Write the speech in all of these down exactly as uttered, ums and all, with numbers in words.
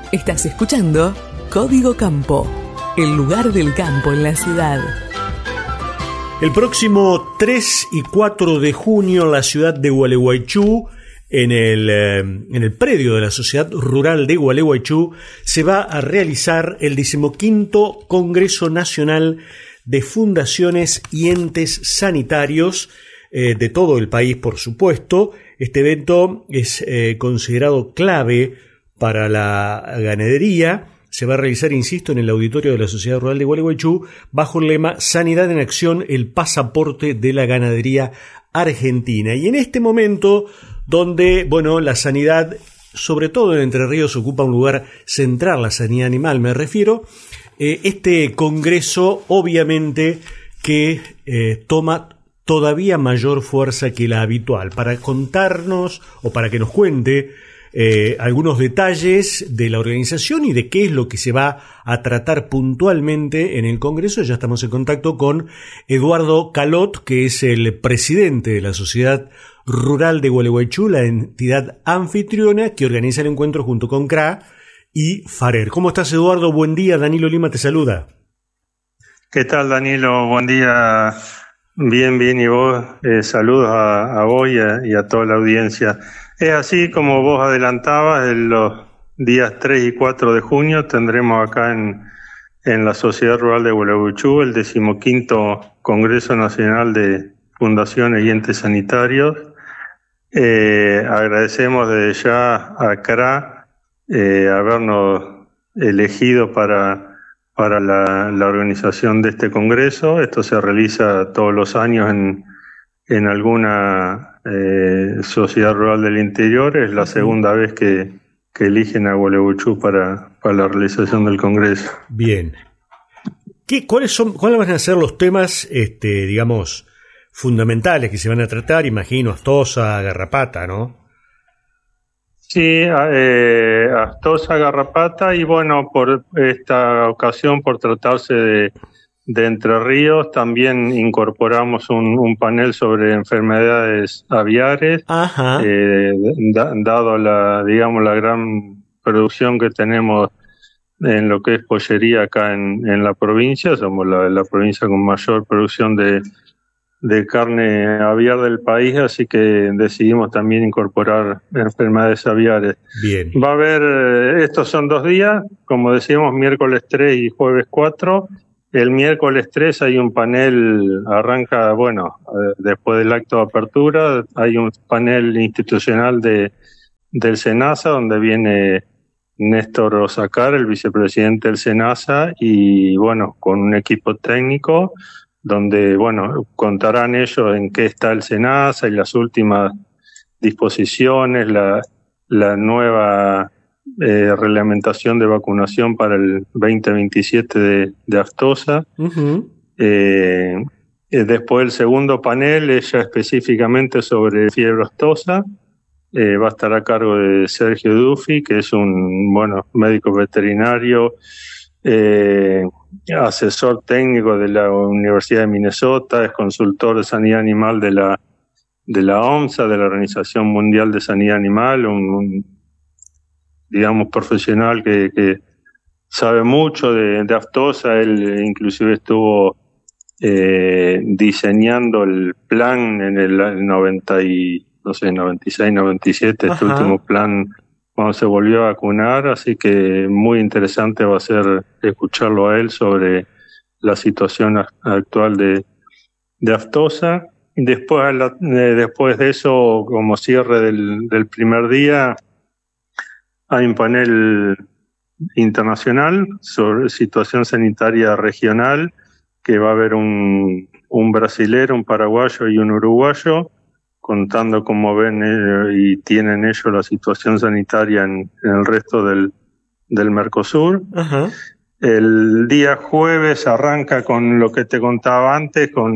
Estás escuchando Código Campo, el lugar del campo en la ciudad. El próximo tres y cuatro de junio en la ciudad de Gualeguaychú, en el, eh, en el predio de la Sociedad Rural de Gualeguaychú, se va a realizar el decimoquinto Congreso Nacional de Fundaciones y Entes Sanitarios eh, de todo el país, por supuesto. Este evento es eh, considerado clave para la ganadería. Se va a realizar, insisto, en el auditorio de la Sociedad Rural de Gualeguaychú, bajo el lema Sanidad en Acción, el pasaporte de la ganadería argentina. Y en este momento, donde, bueno, la sanidad, sobre todo en Entre Ríos, ocupa un lugar central, la sanidad animal me refiero, eh, este congreso, obviamente, que eh, toma todavía mayor fuerza que la habitual. Para contarnos, o para que nos cuente, Eh, algunos detalles de la organización y de qué es lo que se va a tratar puntualmente en el Congreso. Ya estamos en contacto con Eduardo Calot, que es el presidente de la Sociedad Rural de Gualeguaychú, la entidad anfitriona que organiza el encuentro junto con C R A y FARER. ¿Cómo estás, Eduardo? Buen día, Danilo Lima te saluda. ¿Qué tal, Danilo? Buen día. Bien, bien, y vos, eh, saludos a, a vos y a, y a toda la audiencia. Es así como vos adelantabas, en los días tres y cuatro de junio tendremos acá en, en la Sociedad Rural de Gualeguaychú el decimoquinto Congreso Nacional de Fundaciones y Entes Sanitarios. Eh, agradecemos desde ya a C R A eh, habernos elegido para, para la, la organización de este congreso. Esto se realiza todos los años en, en alguna Eh, Sociedad Rural del Interior. Es la segunda vez que, que eligen a Gualeguaychú para, para la realización del Congreso. Bien. ¿Qué, cuáles son, cuáles van a ser los temas, este, digamos, fundamentales que se van a tratar? Imagino, aftosa, garrapata, ¿no? Sí, eh, aftosa, garrapata, y bueno, por esta ocasión, por tratarse de de Entre Ríos, también incorporamos un, un panel sobre enfermedades aviares. Ajá. Eh, da, dado la, digamos, la gran producción que tenemos en lo que es pollería acá en, en la provincia. Somos la, la provincia con mayor producción de, de carne aviar del país, así que decidimos también incorporar enfermedades aviares. Bien. Va a haber, estos son dos días, como decíamos, miércoles tres y jueves cuatro. El miércoles tres hay un panel, arranca, bueno, eh, después del acto de apertura, hay un panel institucional de del SENASA, donde viene Néstor Osacar, el vicepresidente del SENASA, y bueno, con un equipo técnico, donde, bueno, contarán ellos en qué está el SENASA y las últimas disposiciones, la, la nueva Eh, reglamentación de vacunación para el veinte veintisiete de, de aftosa. Uh-huh. Eh, eh, después el segundo panel es ya específicamente sobre fiebre aftosa. Eh, va a estar a cargo de Sergio Duffy, que es un bueno médico veterinario, eh, asesor técnico de la Universidad de Minnesota, es consultor de sanidad animal de la de la OMSA, de la Organización Mundial de Sanidad Animal, un, un digamos, profesional que, que sabe mucho de, de aftosa. Él inclusive estuvo eh, diseñando el plan en el noventa y, no sé, noventa y seis, noventa y siete, este último plan cuando se volvió a vacunar, así que muy interesante va a ser escucharlo a él sobre la situación actual de, de aftosa. Después, eh, después de eso, como cierre del, del primer día, hay un panel internacional sobre situación sanitaria regional, que va a haber un, un brasilero, un paraguayo y un uruguayo, contando cómo ven eh, y tienen ellos la situación sanitaria en, en el resto del, del Mercosur. Ajá. El día jueves arranca con lo que te contaba antes, con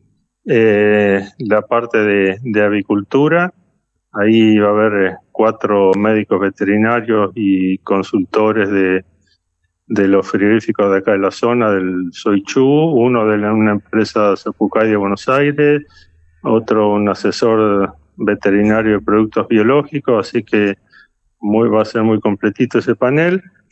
eh, la parte de, de avicultura. Ahí va a haber cuatro médicos veterinarios y consultores de, de los frigoríficos de acá de la zona, del Soichú, uno de la, una empresa Zapucay de Buenos Aires, otro un asesor veterinario de productos biológicos, así que muy, va a ser muy completito ese panel.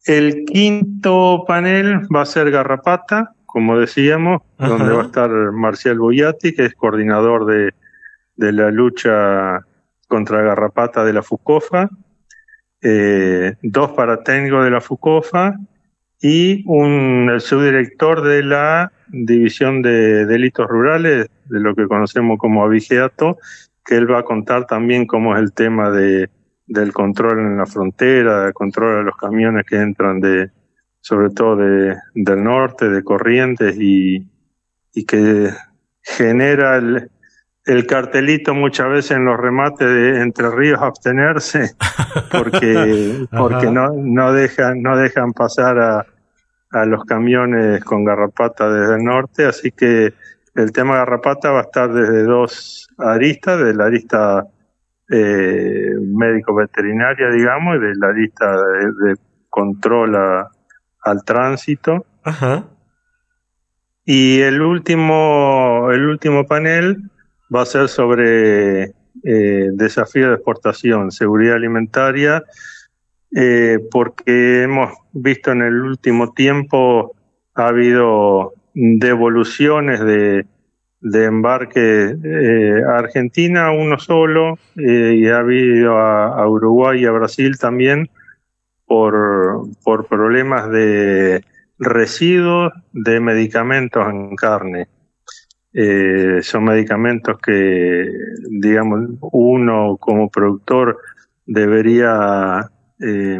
El quinto panel va a ser Garrapata, como decíamos, Ajá. donde va a estar Marcial Boiati, que es coordinador de, de la lucha contra Garrapata de la FUCOFA, eh, dos paratécnicos de la FUCOFA y un, el subdirector de la División de Delitos Rurales, de lo que conocemos como Avigeato, que él va a contar también cómo es el tema de, del control en la frontera, del control de los camiones que entran de, sobre todo de, del norte, de Corrientes, y, y que genera el, el cartelito muchas veces en los remates de Entre Ríos abstenerse, porque, porque no, no dejan, no dejan pasar a, a los camiones con garrapata desde el norte, así que el tema garrapata va a estar desde dos aristas, de la arista eh, médico-veterinaria, digamos, y de la arista de, de control a, al tránsito. Ajá. Y el último, el último panel va a ser sobre eh, desafío de exportación, seguridad alimentaria, eh, porque hemos visto en el último tiempo ha habido devoluciones de, de embarque eh, a Argentina, uno solo, eh, y ha habido a, a Uruguay y a Brasil también por, por problemas de residuos de medicamentos en carne. Eh, son medicamentos que, digamos, uno como productor debería eh,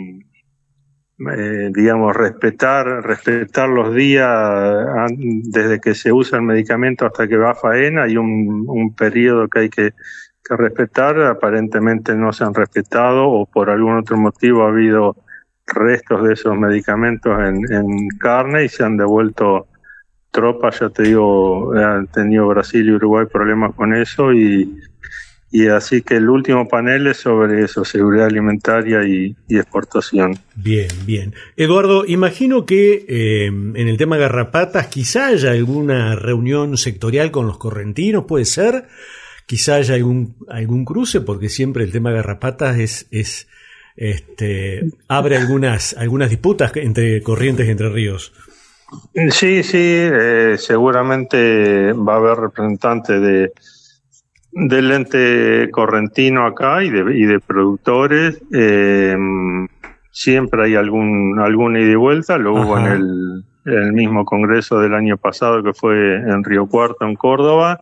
Eh, digamos, respetar respetar los días desde que se usa el medicamento hasta que va a faena. Hay un, un periodo que hay que, que respetar. Aparentemente no se han respetado, o por algún otro motivo ha habido restos de esos medicamentos en, en carne y se han devuelto tropas. Ya te digo, han tenido Brasil y Uruguay problemas con eso, y Y así que el último panel es sobre eso, seguridad alimentaria y, y exportación. Bien, bien. Eduardo, imagino que eh, en el tema garrapatas quizá haya alguna reunión sectorial con los correntinos, ¿puede ser? Quizá haya algún algún cruce, porque siempre el tema garrapatas es, es este abre algunas algunas disputas entre Corrientes y Entre Ríos. Sí, sí, eh, seguramente va a haber representantes de del ente correntino acá y de, y de productores. Eh, siempre hay algún algún ida y vuelta. Lo Ajá. hubo en el, el mismo congreso del año pasado, que fue en Río Cuarto, en Córdoba.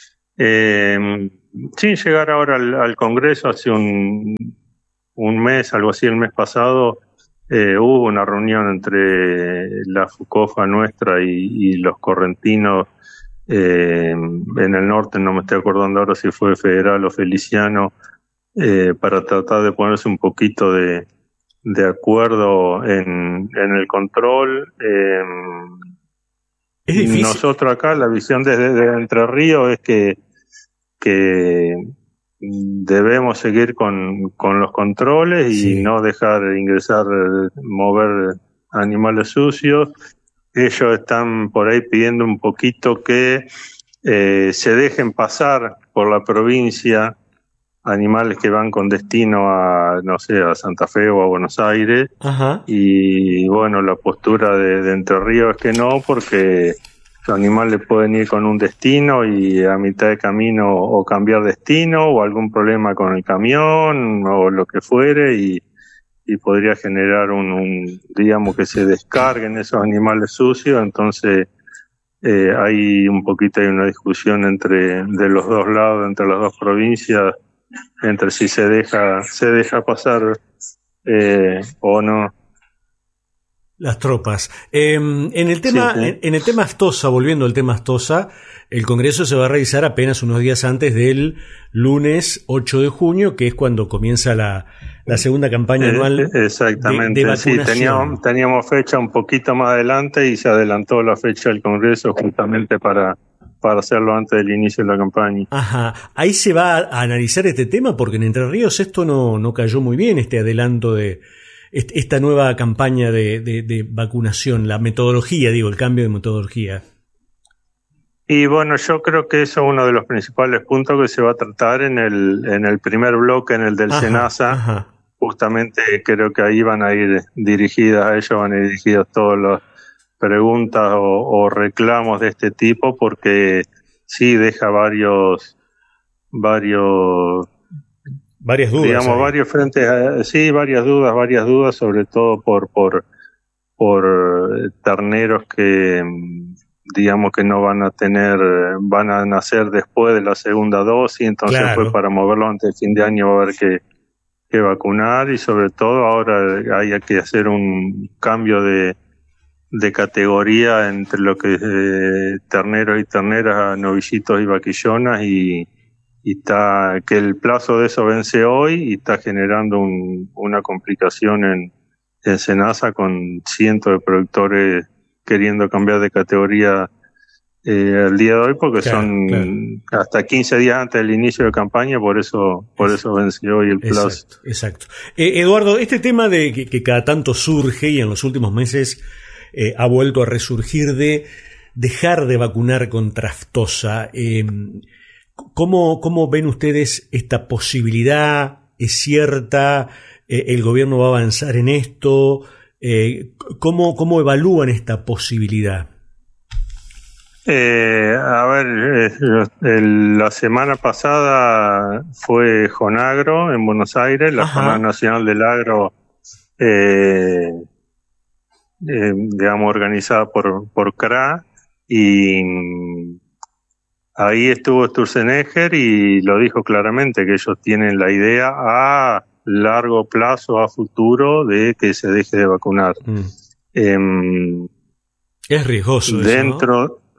Eh, sin llegar ahora al, al congreso, hace un, un mes, algo así, el mes pasado, eh, hubo una reunión entre la FUCOFA nuestra y, y los correntinos. Eh, en el norte, no me estoy acordando ahora si fue Federal o Feliciano, eh, para tratar de ponerse un poquito de, de acuerdo en, en el control. Eh, es difícil. Nosotros acá, la visión desde de Entre Ríos es que, que debemos seguir con, con los controles y sí. no dejar ingresar, mover animales sucios. Ellos están por ahí pidiendo un poquito que eh, se dejen pasar por la provincia animales que van con destino a, no sé, a Santa Fe o a Buenos Aires. Ajá. Y bueno, la postura de, de Entre Ríos es que no, porque los animales pueden ir con un destino y a mitad de camino o cambiar destino, o algún problema con el camión o lo que fuere, y y podría generar un, un, digamos, que se descarguen esos animales sucios. Entonces eh, hay un poquito, hay una discusión entre de los dos lados, entre las dos provincias, entre si se deja se deja pasar eh, o no. Las tropas. Eh, en el tema, sí, sí. En, en el tema Astosa, volviendo al tema Astosa, el Congreso se va a realizar apenas unos días antes del lunes ocho de junio, que es cuando comienza la, la segunda campaña anual. Eh, exactamente, de, de sí, teníamos, teníamos fecha un poquito más adelante y se adelantó la fecha del Congreso justamente para, para hacerlo antes del inicio de la campaña. Ajá, ahí se va a analizar este tema, porque en Entre Ríos esto no, no cayó muy bien, este adelanto de esta nueva campaña de, de, de vacunación, la metodología, digo, el cambio de metodología. Y bueno, yo creo que eso es uno de los principales puntos que se va a tratar en el en el primer bloque, en el del ajá, SENASA, ajá. justamente creo que ahí van a ir dirigidas, a ellos van a ir dirigidas todas las preguntas o, o reclamos de este tipo, porque sí deja varios, varios, varias dudas, digamos, ahí. varios frentes, a, sí, varias dudas, varias dudas, sobre todo por, por, por terneros que, digamos, que no van a tener, van a nacer después de la segunda dosis, entonces Claro. pues para moverlo antes del fin de año va a haber que, que vacunar, y sobre todo ahora hay que hacer un cambio de, de categoría entre lo que es eh, terneros y terneras, novillitos y vaquillonas, y, y está que el plazo de eso vence hoy y está generando un, una complicación en, en Senasa, con cientos de productores queriendo cambiar de categoría eh, el día de hoy, porque Claro, son claro. hasta quince días antes del inicio de campaña, por eso por Es, eso venció hoy el plazo. Exacto, exacto. Eh, Eduardo, este tema de que, que cada tanto surge y en los últimos meses eh, ha vuelto a resurgir, de dejar de vacunar contra aftosa, eh, ¿cómo, ¿cómo ven ustedes esta posibilidad? ¿Es cierta? Eh, ¿El gobierno va a avanzar en esto? Eh, ¿cómo, ¿Cómo evalúan esta posibilidad? Eh, a ver, eh, el, la semana pasada fue Jonagro en Buenos Aires, la Ajá. Jornada Nacional del Agro, eh, eh, digamos, organizada por, por C R A, y mm, ahí estuvo Sturzenegger y lo dijo claramente, que ellos tienen la idea a largo plazo, a futuro, de que se deje de vacunar. Mm. Eh, Es riesgoso dentro, eso, ¿no?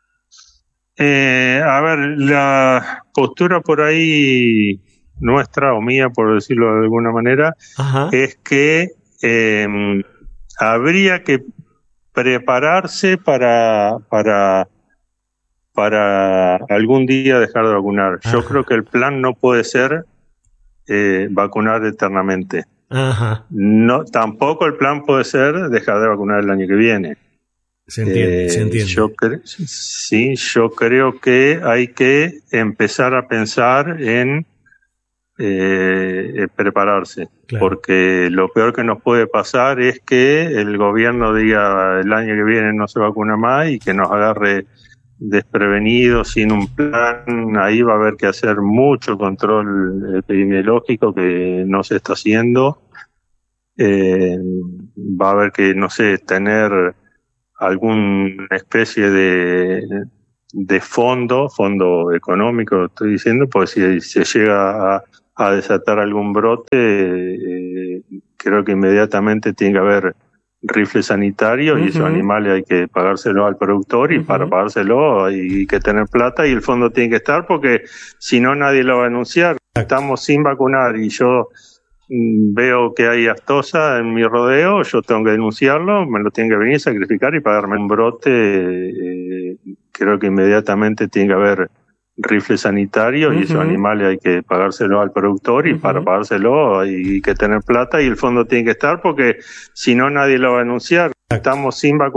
Eh, a ver, la postura por ahí nuestra o mía, por decirlo de alguna manera, Ajá. es que eh, habría que prepararse para, para, para algún día dejar de vacunar. Yo Ajá. creo que el plan no puede ser eh, vacunar eternamente. Ajá. No, tampoco el plan puede ser dejar de vacunar el año que viene. Se entiende, Eh, se entiende. Yo cre- sí, yo creo que hay que empezar a pensar en eh, eh, prepararse, Claro. porque lo peor que nos puede pasar es que el gobierno diga el año que viene no se vacuna más y que nos agarre desprevenidos, sin un plan. Ahí va a haber que hacer mucho control epidemiológico que no se está haciendo. Eh, va a haber que, no sé, tener alguna especie de, de fondo, fondo económico, estoy diciendo, pues si se llega a, a desatar algún brote, eh, creo que inmediatamente tiene que haber rifle sanitario, uh-huh. y esos animales hay que pagárselo al productor, y uh-huh. para pagárselo hay que tener plata, y el fondo tiene que estar, porque si no nadie lo va a anunciar. Estamos sin vacunar y yo veo que hay aftosa en mi rodeo, yo tengo que denunciarlo, me lo tienen que venir a sacrificar y pagarme un brote. Eh, creo que inmediatamente tiene que haber rifle sanitario, uh-huh. y esos animales hay que pagárselo al productor, y uh-huh. para pagárselo hay que tener plata, y el fondo tiene que estar, porque si no nadie lo va a anunciar. Estamos sin vacunar.